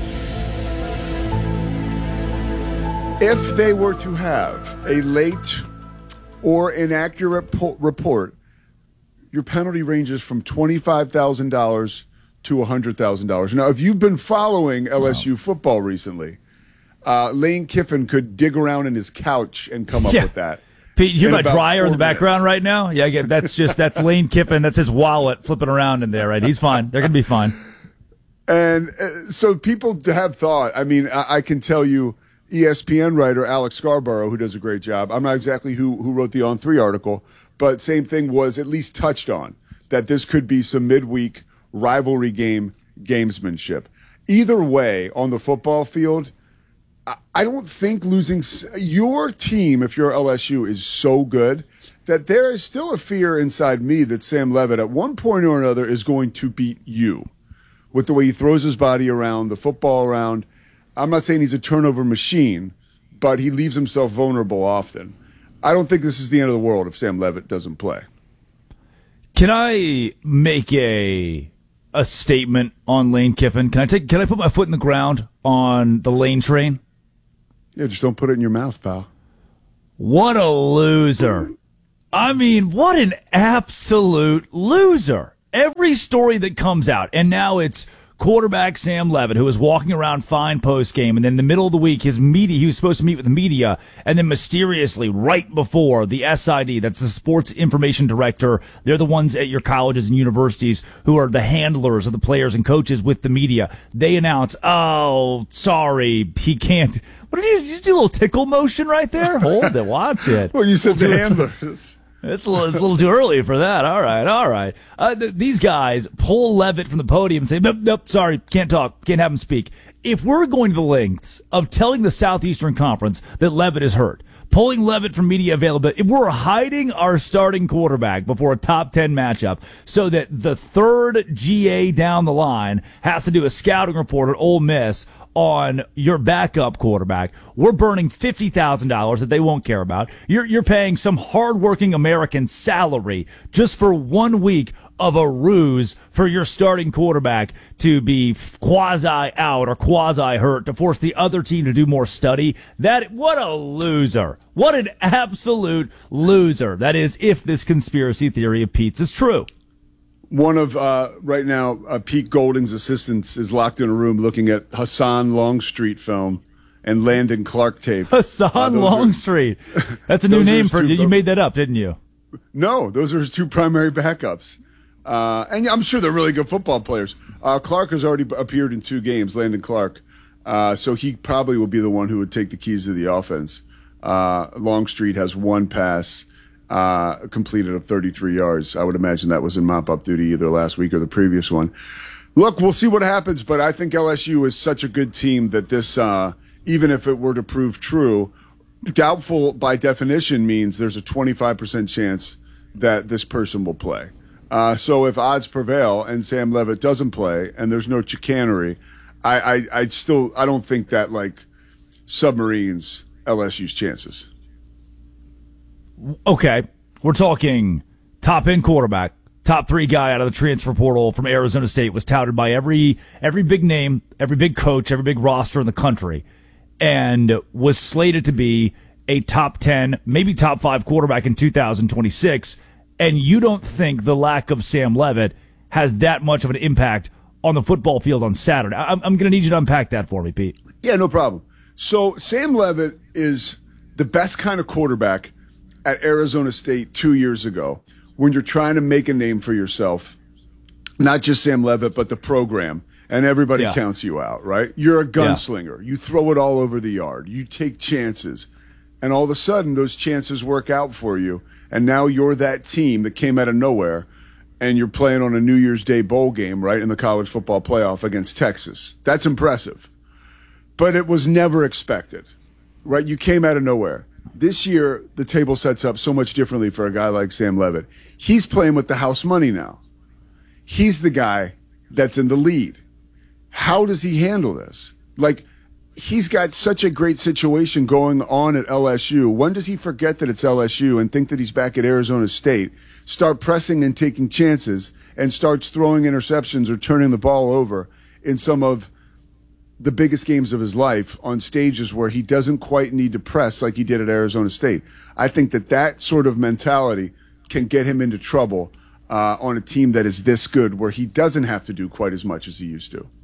[SPEAKER 2] If they were to have a late or inaccurate po- report, your penalty ranges from twenty-five thousand dollars to one hundred thousand dollars. Now, if you've been following L S U football recently, uh, Lane Kiffin could dig around in his couch and come up
[SPEAKER 1] Yeah.
[SPEAKER 2] with that.
[SPEAKER 1] Pete, you hear
[SPEAKER 2] in
[SPEAKER 1] my
[SPEAKER 2] about
[SPEAKER 1] dryer in the
[SPEAKER 2] four
[SPEAKER 1] background right now? Yeah, I get, that's just, that's Lane Kiffin. That's his wallet flipping around in there, right? He's fine. They're going to be fine.
[SPEAKER 2] And uh, so people have thought, I mean, I, I can tell you E S P N writer Alex Scarborough, who does a great job. I'm not exactly who, who wrote the On three article, but same thing was at least touched on, that this could be some midweek rivalry game gamesmanship. Either way, on the football field, I, I don't think losing s- your team, if you're L S U, is so good that there is still a fear inside me that Sam Leavitt at one point or another is going to beat you with the way he throws his body around, the football around. I'm not saying he's a turnover machine, but he leaves himself vulnerable often. I don't think this is the end of the world if Sam Leavitt doesn't play.
[SPEAKER 1] Can I make a a statement on Lane Kiffin? Can I take? Can I put my foot in the ground on the Lane train?
[SPEAKER 2] Yeah, just don't put it in your mouth, pal.
[SPEAKER 1] What a loser. I mean, what an absolute loser. Every story that comes out, and now it's quarterback Sam Levitt, who was walking around fine post-game, and then in the middle of the week, his media, he was supposed to meet with the media, and then mysteriously, right before the S I D, that's the Sports Information Director, they're the ones at your colleges and universities who are the handlers of the players and coaches with the media. They announce, oh, sorry, he can't. What did you, did you do? A little tickle motion right there? Hold it, watch it.
[SPEAKER 2] Well, you said the handlers.
[SPEAKER 1] It's a, little, it's a little too early for that. All right, all right. Uh, th- these guys pull Levitt from the podium and say, nope, nope, sorry, can't talk, can't have him speak. If we're going to the lengths of telling the Southeastern Conference that Levitt is hurt, pulling Levitt from media availability, if we're hiding our starting quarterback before a top ten matchup so that the third G A down the line has to do a scouting report at Ole Miss on your backup quarterback, we're burning fifty thousand dollars that they won't care about. You're, you're paying some hardworking American salary just for one week of a ruse for your starting quarterback to be quasi out or quasi hurt to force the other team to do more study. That, what a loser. What an absolute loser. That is, if this conspiracy theory of Pete's is true.
[SPEAKER 2] One of, uh, right now, uh, Pete Golding's assistants is locked in a room looking at Hassan Longstreet film and Landon Clark tape.
[SPEAKER 1] Hassan uh, Longstreet. Are, That's a new name for you. You made that up, didn't you?
[SPEAKER 2] No, those are his two primary backups. Uh, and I'm sure they're really good football players. Uh, Clark has already appeared in two games, Landon Clark. Uh, so he probably will be the one who would take the keys to the offense. Uh, Longstreet has one pass Uh, completed of thirty-three yards. I would imagine that was in mop-up duty either last week or the previous one. Look, we'll see what happens, but I think L S U is such a good team that this, uh, even if it were to prove true, doubtful by definition means there's a twenty-five percent chance that this person will play. Uh, so if odds prevail and Sam Levitt doesn't play and there's no chicanery, I, I, I still, I don't think that like submarines L S U's chances.
[SPEAKER 1] Okay, we're talking top-end quarterback, top three guy out of the transfer portal from Arizona State, was touted by every every big name, every big coach, every big roster in the country, and was slated to be a top ten, maybe top five quarterback in two thousand twenty-six, and you don't think the lack of Sam Levitt has that much of an impact on the football field on Saturday? I'm, I'm going to need you to unpack that for me, Pete.
[SPEAKER 2] Yeah, no problem. So Sam Levitt is the best kind of quarterback at Arizona State two years ago when you're trying to make a name for yourself, not just Sam Levitt, but the program, and everybody yeah. counts you out, right? You're a gunslinger. Yeah. You throw it all over the yard. You take chances. And all of a sudden, those chances work out for you, and now you're that team that came out of nowhere, and you're playing on a New Year's Day bowl game, right, in the college football playoff against Texas. That's impressive. But it was never expected, right? You came out of nowhere. This year, the table sets up so much differently for a guy like Sam Levitt. He's playing with the house money now. He's the guy that's in the lead. How does he handle this? Like, he's got such a great situation going on at L S U. When does he forget that it's L S U and think that he's back at Arizona State, start pressing and taking chances, and starts throwing interceptions or turning the ball over in some of the biggest games of his life on stages where he doesn't quite need to press like he did at Arizona State? I think that that sort of mentality can get him into trouble uh, on a team that is this good, where he doesn't have to do quite as much as he used to.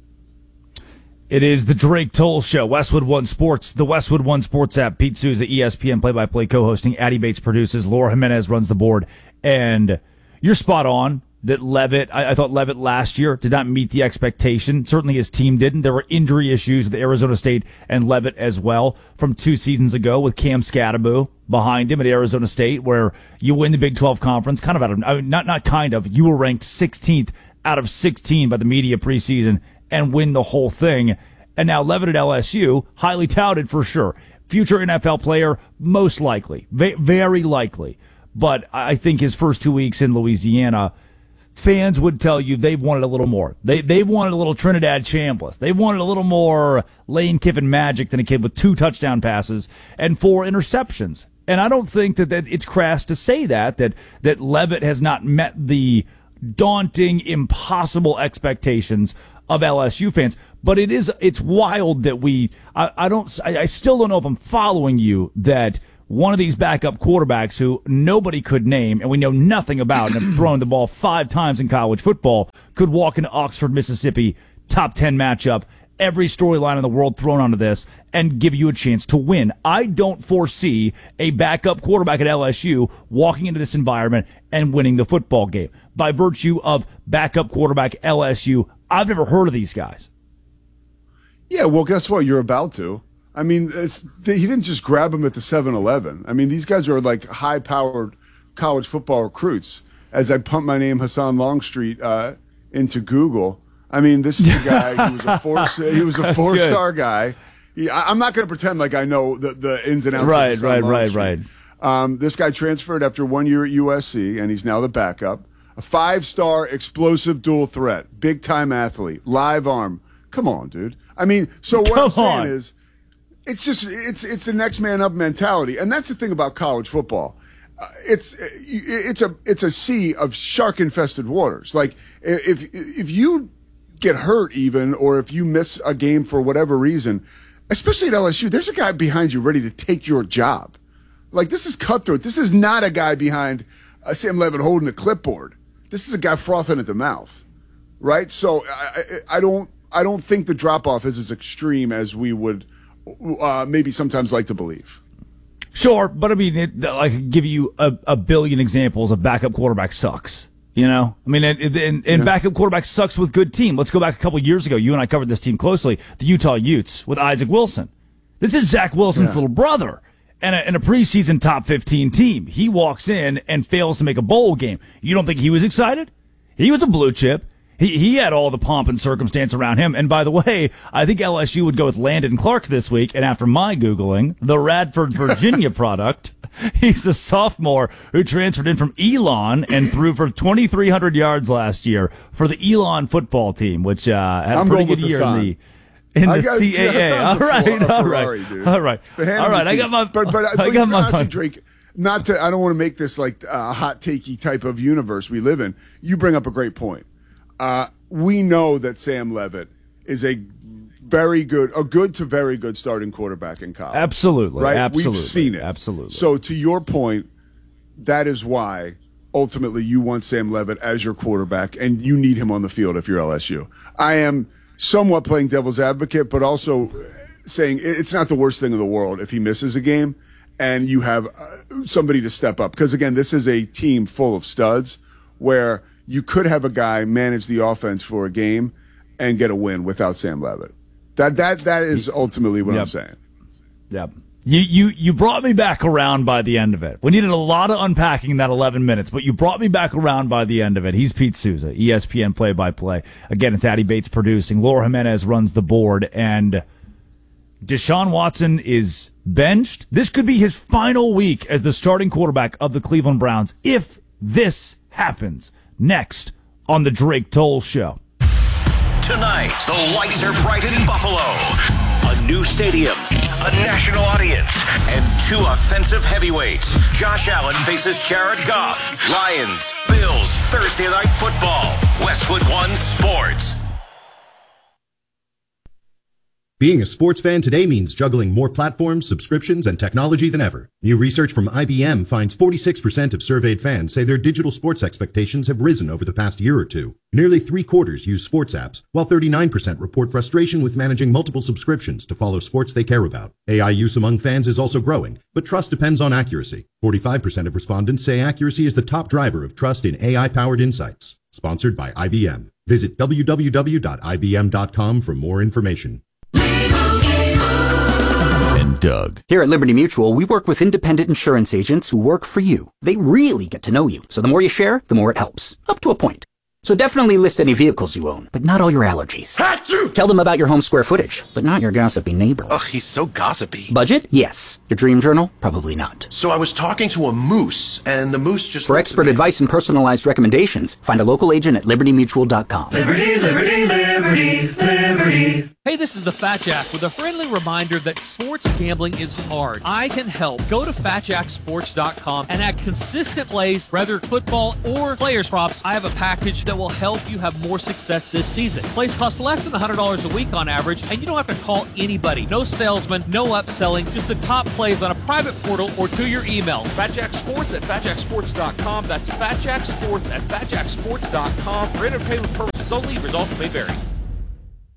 [SPEAKER 1] It is the Drake Toll Show, Westwood One Sports, the Westwood One Sports app. Pete Souza, E S P N play-by-play co-hosting. Addie Bates produces. Laura Jimenez runs the board. And you're spot on that Levitt, I, I thought Levitt last year did not meet the expectation. Certainly his team didn't. There were injury issues with Arizona State and Levitt as well from two seasons ago with Cam Scatterbo behind him at Arizona State, where you win the Big twelve conference, kind of out of, I mean, not, not kind of, you were ranked sixteenth out of sixteen by the media preseason and win the whole thing. And now Levitt at L S U, highly touted for sure. Future N F L player, most likely, v- very likely. But I think his first two weeks in Louisiana, fans would tell you they wanted a little more. They they wanted a little Trinidad Chambliss. They wanted a little more Lane Kiffin magic than a kid with two touchdown passes and four interceptions. And I don't think that, that it's crass to say that, that, that Levitt has not met the daunting, impossible expectations of L S U fans. But it is, it's wild that we, I, I don't, I, I still don't know if I'm following you, that one of these backup quarterbacks who nobody could name and we know nothing about and have thrown the ball five times in college football could walk into Oxford, Mississippi top ten matchup, every storyline in the world thrown onto this, and give you a chance to win. I don't foresee a backup quarterback at L S U walking into this environment and winning the football game. By virtue of backup quarterback L S U, I've never heard of these guys.
[SPEAKER 2] Yeah, well, guess what? You're about to. I mean, it's, they, he didn't just grab him at the seven eleven. I mean, these guys are like high-powered college football recruits. As I pump my name, Hassan Longstreet, uh, into Google, I mean, this is a guy. He was a four. He was a four-star guy. He, I, I'm not going to pretend like I know the, the ins and outs.
[SPEAKER 1] Right,
[SPEAKER 2] of Hassan
[SPEAKER 1] right,
[SPEAKER 2] Longstreet.
[SPEAKER 1] right, right.
[SPEAKER 2] Um, this guy transferred after one year at U S C, and he's now the backup. A five-star explosive dual threat, big-time athlete, live arm. Come on, dude. I mean, so what
[SPEAKER 1] Come
[SPEAKER 2] I'm saying
[SPEAKER 1] on.
[SPEAKER 2] is, it's just it's it's a next man up mentality, and that's the thing about college football. Uh, it's it's a it's a sea of shark-infested waters. Like if if you get hurt, even, or if you miss a game for whatever reason, especially at L S U, there's a guy behind you ready to take your job. Like, this is cutthroat. This is not a guy behind uh, Sam Levitt holding a clipboard. This is a guy frothing at the mouth, right? So I, I, I don't I don't think the drop off is as extreme as we would uh, maybe sometimes like to believe.
[SPEAKER 1] Sure, but I mean, it, I could give you a, a billion examples of backup quarterback sucks. You know, I mean, and, and, and
[SPEAKER 2] Yeah.
[SPEAKER 1] backup quarterback sucks with good team. Let's go back a couple years ago. You and I covered this team closely. The Utah Utes with Isaac Wilson. This is Zach Wilson's
[SPEAKER 2] Yeah.
[SPEAKER 1] little brother. And a, and a preseason top fifteen team. He walks in and fails to make a bowl game. You don't think he was excited? He was a blue chip. He he had all the pomp and circumstance around him. And by the way, I think L S U would go with Landon Clark this week. And after my Googling, the Radford, Virginia product, he's a sophomore who transferred in from Elon and threw for twenty-three hundred yards last year for the Elon football team, which uh, had
[SPEAKER 2] I'm
[SPEAKER 1] a pretty
[SPEAKER 2] going
[SPEAKER 1] good
[SPEAKER 2] with
[SPEAKER 1] year
[SPEAKER 2] Hassan.
[SPEAKER 1] in the in
[SPEAKER 2] I
[SPEAKER 1] the
[SPEAKER 2] got-
[SPEAKER 1] C A A.
[SPEAKER 2] yeah,
[SPEAKER 1] All
[SPEAKER 2] Hassan's a
[SPEAKER 1] right,
[SPEAKER 2] Fer- a
[SPEAKER 1] all
[SPEAKER 2] Ferrari,
[SPEAKER 1] right,
[SPEAKER 2] dude.
[SPEAKER 1] all right,
[SPEAKER 2] But hand
[SPEAKER 1] all
[SPEAKER 2] him
[SPEAKER 1] right.
[SPEAKER 2] the
[SPEAKER 1] I got
[SPEAKER 2] keys.
[SPEAKER 1] my,
[SPEAKER 2] but but,
[SPEAKER 1] I
[SPEAKER 2] but
[SPEAKER 1] got my
[SPEAKER 2] honestly,
[SPEAKER 1] money.
[SPEAKER 2] Drake. Not to, I don't want to make this like a hot takey type of universe we live in. You bring up a great point. Uh, we know that Sam Levitt is a very good, a good to very good starting quarterback in college.
[SPEAKER 1] Absolutely,
[SPEAKER 2] right?
[SPEAKER 1] absolutely,
[SPEAKER 2] We've seen it.
[SPEAKER 1] Absolutely.
[SPEAKER 2] So to your point, that is why ultimately you want Sam Levitt as your quarterback, and you need him on the field if you're L S U. I am somewhat playing devil's advocate, but also saying it's not the worst thing in the world if he misses a game and you have uh, somebody to step up. Because, again, this is a team full of studs where you could have a guy manage the offense for a game and get a win without Sam Levitt. That that That is ultimately what
[SPEAKER 1] Yep.
[SPEAKER 2] I'm saying.
[SPEAKER 1] Yep. You, you, you brought me back around by the end of it. We needed a lot of unpacking in that eleven minutes, but you brought me back around by the end of it. He's Pete Souza, E S P N play-by-play. Again, it's Addy Bates producing. Laura Jimenez runs the board, and Deshaun Watson is benched. This could be his final week as the starting quarterback of the Cleveland Browns if this happens. Next on the Drake Toll Show.
[SPEAKER 3] Tonight, the lights are bright in Buffalo. A new stadium, a national audience, and two offensive heavyweights. Josh Allen faces Jared Goff. Lions, Bills, Thursday Night Football. Westwood One Sports.
[SPEAKER 4] Being a sports fan today means juggling more platforms, subscriptions, and technology than ever. New research from I B M finds forty-six percent of surveyed fans say their digital sports expectations have risen over the past year or two. Nearly three quarters use sports apps, while thirty-nine percent report frustration with managing multiple subscriptions to follow sports they care about. A I use among fans is also growing, but trust depends on accuracy. forty-five percent of respondents say accuracy is the top driver of trust in A I-powered insights. Sponsored by I B M. Visit w w w dot i b m dot com for more information.
[SPEAKER 5] And Doug. Here at Liberty Mutual, we work with independent insurance agents who work for you. They really get to know you, so the more you share, the more it helps. Up to a point. So definitely list any vehicles you own, but not all your allergies. Achoo! Tell them about your home square footage, but not your gossipy neighbor.
[SPEAKER 6] Ugh, he's so gossipy.
[SPEAKER 5] Budget? Yes. Your dream journal? Probably not.
[SPEAKER 6] So I was talking to a moose, and the moose just
[SPEAKER 5] For
[SPEAKER 6] looks at
[SPEAKER 5] expert
[SPEAKER 6] me.
[SPEAKER 5] advice and personalized recommendations, find a local agent at liberty mutual dot com.
[SPEAKER 25] Liberty, liberty, liberty, liberty.
[SPEAKER 7] Hey, this is the Fat Jack with a friendly reminder that sports gambling is hard. I can help. Go to fat jack sports dot com and add consistent plays, whether football or players props. I have a package that will help you have more success this season. Plays cost less than one hundred dollars a week on average, and you don't have to call anybody. No salesman, no upselling, just the top plays on a private portal or to your email. Fat Jack Sports at fat jack sports dot com. That's Fat Jack Sports at fat jack sports dot com. For entertainment purposes only, results may vary.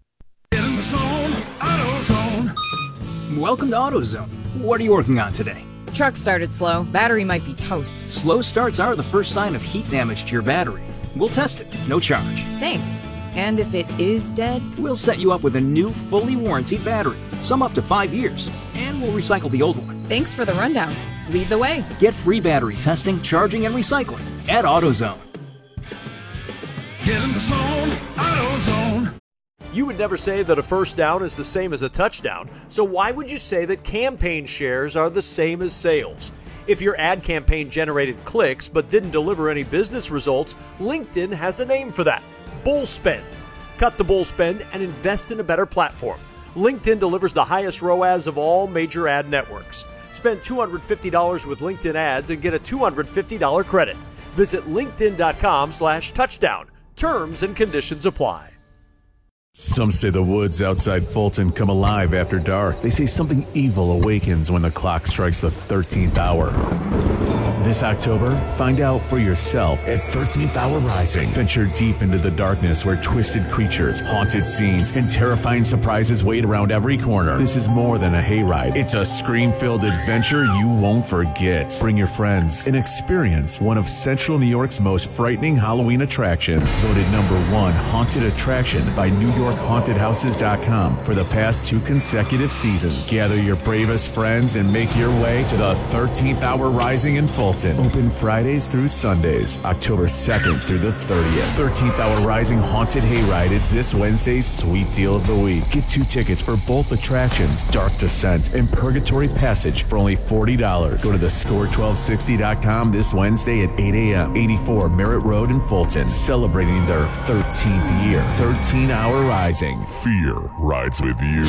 [SPEAKER 9] Welcome to AutoZone. What are you working on today?
[SPEAKER 10] Truck started slow. Battery might be toast.
[SPEAKER 9] Slow starts are the first sign of heat damage to your battery. We'll test it, no charge.
[SPEAKER 10] Thanks. And if it is dead?
[SPEAKER 9] We'll set you up with a new, fully warranted battery, some up to five years, and we'll recycle the old one.
[SPEAKER 10] Thanks for the rundown. Lead the way.
[SPEAKER 9] Get free battery testing, charging, and recycling at AutoZone.
[SPEAKER 8] Get in the zone, AutoZone.
[SPEAKER 15] You would never say that a first down is the same as a touchdown, so why would you say that campaign shares are the same as sales? If your ad campaign generated clicks but didn't deliver any business results, LinkedIn has a name for that: bull spend. Cut the bull spend and invest in a better platform. LinkedIn delivers the highest R O A S of all major ad networks. Spend two hundred fifty dollars with LinkedIn ads and get a two hundred fifty dollars credit. Visit linkedin.com slash touchdown. Terms and conditions apply.
[SPEAKER 17] Some say the woods outside Fulton come alive after dark. They say something evil awakens when the clock strikes the thirteenth hour. This October, find out for yourself at thirteenth Hour Rising. Venture deep into the darkness where twisted creatures, haunted scenes, and terrifying surprises wait around every corner. This is more than a hayride. It's a scream-filled adventure you won't forget. Bring your friends and experience one of Central New York's most frightening Halloween attractions. Voted number one haunted attraction by New York Haunted Houses dot com for the past two consecutive seasons. Gather your bravest friends and make your way to the thirteenth Hour Rising in Fulton. Open Fridays through Sundays, October second through the thirtieth. thirteenth Hour Rising Haunted Hayride is this Wednesday's sweet deal of the week. Get two tickets for both attractions, Dark Descent and Purgatory Passage, for only forty dollars. Go to the score twelve sixty dot com this Wednesday at eight a.m. eighty-four Merritt Road in Fulton, celebrating their thirteenth year. thirteen Hour Rising. Fear rides with you.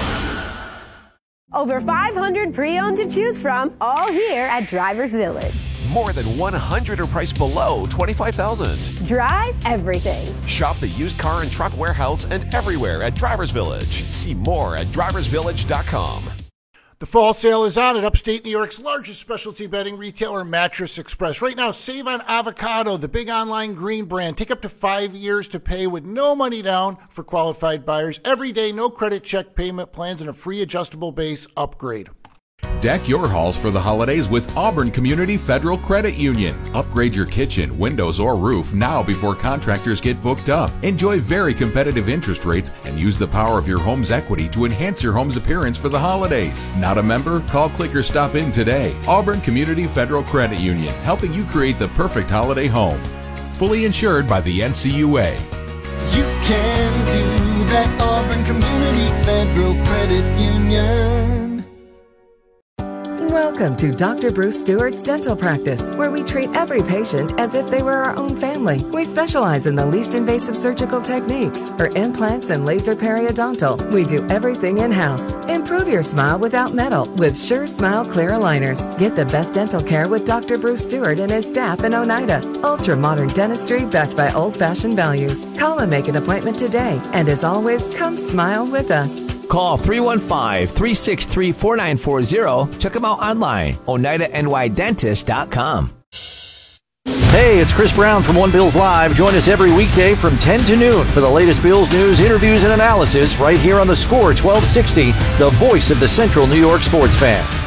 [SPEAKER 18] Over five hundred pre-owned to choose from, all here at Drivers Village.
[SPEAKER 19] More than one hundred are priced below twenty-five thousand dollars.
[SPEAKER 18] Drive everything.
[SPEAKER 19] Shop the used car and truck warehouse and everywhere at Drivers Village. See more at drivers village dot com.
[SPEAKER 11] The fall sale is on at upstate New York's largest specialty bedding retailer, Mattress Express. Right now, save on Avocado, the big online green brand. Take up to five years to pay with no money down for qualified buyers. Every day, no credit check payment plans, and a free adjustable base upgrade.
[SPEAKER 21] Deck your halls for the holidays with Auburn Community Federal Credit Union. Upgrade your kitchen, windows, or roof now before contractors get booked up. Enjoy very competitive interest rates and use the power of your home's equity to enhance your home's appearance for the holidays. Not a member? Call, click, or stop in today. Auburn Community Federal Credit Union, helping you create the perfect holiday home. Fully insured by the N C U A.
[SPEAKER 12] You can do that, Auburn Community Federal Credit Union.
[SPEAKER 13] Welcome to Doctor Bruce Stewart's Dental Practice, where we treat every patient as if they were our own family. We specialize in the least invasive surgical techniques. For implants and laser periodontal, we do everything in-house. Improve your smile without metal with Sure Smile Clear Aligners. Get the best dental care with Doctor Bruce Stewart and his staff in Oneida. Ultra-modern dentistry backed by old-fashioned values. Call and make an appointment today. And as always, come smile with us.
[SPEAKER 26] Call three one five, three six three, four nine four zero. Check them out online, oneida n y dentist dot com.
[SPEAKER 27] Hey, it's Chris Brown from One Bills Live. Join us every weekday from ten to noon for the latest Bills news, interviews, and analysis right here on the Score twelve sixty, the voice of the Central New York sports fan.